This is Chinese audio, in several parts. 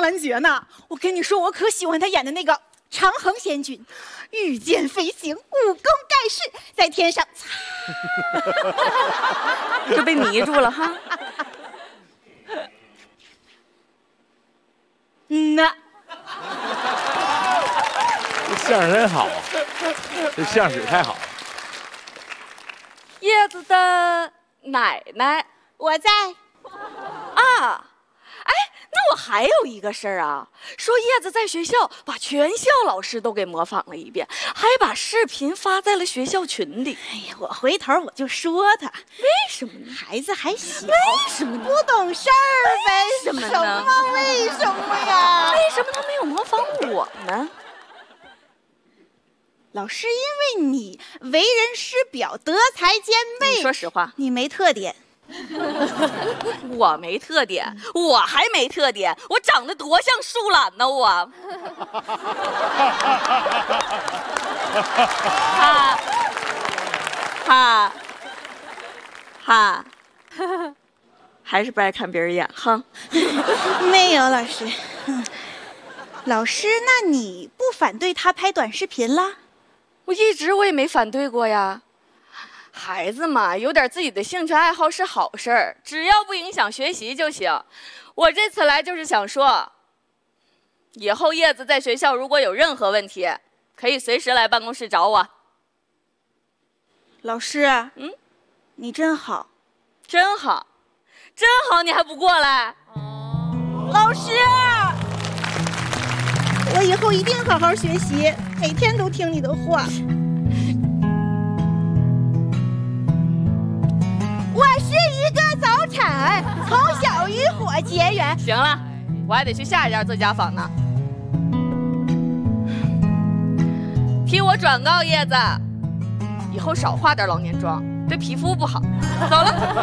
感觉呢。我跟你说，我可喜欢他演的那个长恒仙君，御剑飞行，武功盖世，在天上就被迷住了哈。 那这相声真好啊，这相声太好了。 叶子的奶奶， 我在啊。哎，那我还有一个事儿啊，说叶子在学校把全校老师都给模仿了一遍，还把视频发在了学校群里。 哎呀，我回头我就说他， 为什么呢？ 孩子还小， 为什么呢？ 不懂事儿呗。 什么呢？ 为什么呀？ 为什么他没有模仿我呢？ 老师，因为你为人师表，德才兼备。 你说实话， 你没特点。 我没特点，我还没特点，我长得多像树懒呢，我。哈，还是不爱看别人演哈。 没有老师，老师，那你不反对他拍短视频啦？ 我也没反对过呀。孩子嘛，有点自己的兴趣爱好是好事儿，只要不影响学习就行。我这次来就是想说，以后叶子在学校如果有任何问题，可以随时来办公室找我。 老师，你真好， 真好，真好，你还不过来？ 老师，我以后一定好好学习，每天都听你的话。我是一个早产，从小与火结缘。 行了，我还得去下一家做家访呢。替我转告叶子，以后少化点老年妆，对皮肤不好。走了。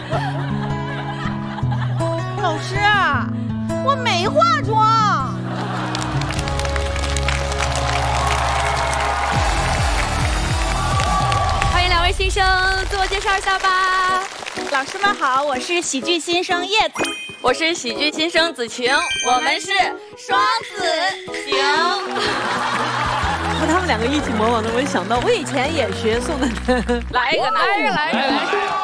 老师，我没化妆。 欢迎两位新生自我介绍一下吧。 老师们好，我是喜剧新生叶子， 我是喜剧新生子晴，我们是双子晴。 和他们两个一起模仿的，我就想到我以前也学宋丹丹。 来一个，来一个，来一个，来一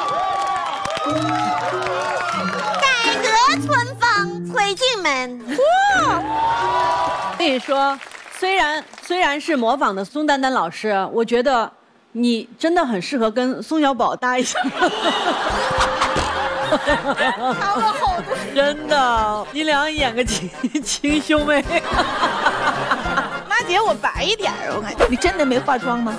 个。改革春风吹进门。 我跟你说，虽然是模仿的宋丹丹老师，我觉得你真的很适合跟宋小宝搭一下。真的，你俩演个亲兄妹。 妈姐，我白一点，我感觉。你真的没化妆吗？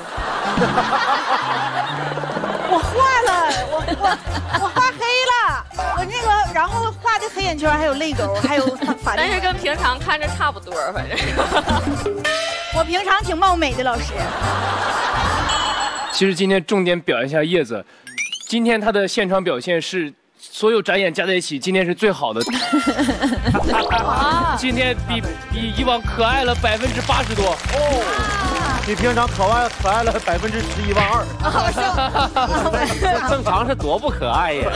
我化了，我化黑了，我那个，然后画的黑眼圈，还有泪沟，还有发。 但是跟平常看着差不多，反正。 我平常挺貌美的，老师。 其实今天重点表扬一下叶子，今天他的现场表现是所有展演加在一起，今天是最好的。今天比以往可爱了80%多哦，比平常可爱了11.2%。 正常是多不可爱呀！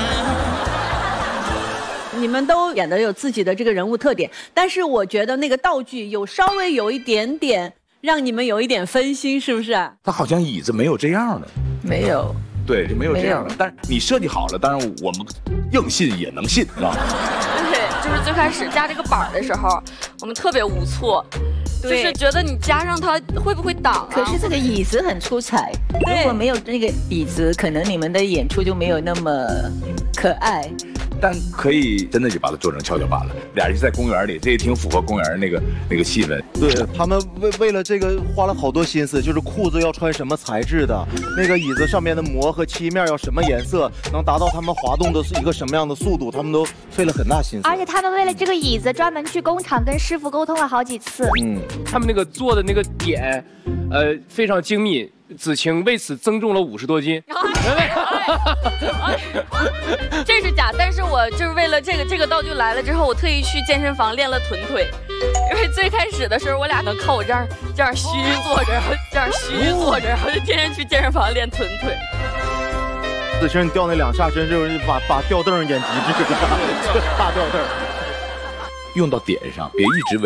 你们都演的有自己的这个人物特点，但是我觉得那个道具稍微有一点点让你们有一点分心，是不是？ 他好像椅子没有这样的， 没有。 对，就没有这样的。但是你设计好了，当然我们硬信也能信，是吧？ 对，就是最开始加这个板的时候，我们特别无措，就是觉得你加上它会不会挡啊？ 可是这个椅子很出彩，如果没有那个椅子，可能你们的演出就没有那么可爱。 但可以真的就把它做成跷跷板了，俩人在公园里，这也挺符合公园那个气氛。 对他们为了这个花了好多心思，就是裤子要穿什么材质的，那个椅子上面的膜和漆面要什么颜色，能达到他们滑动的一个什么样的速度，他们都费了很大心思。 而且他们为了这个椅子专门去工厂跟师傅沟通了好几次。 他们那个做的那个点，非常精密。子晴为此增重了50多斤。 这是假，但是我就是为了这个道具来了之后，我特意去健身房练了臀腿，因为最开始的时候我俩能靠我这样虚坐着，然后这样虚坐着，然后就天天去健身房练臀腿。 子晴，你掉那2下真是把吊凳演极致，大吊凳。 用到点上，别一直围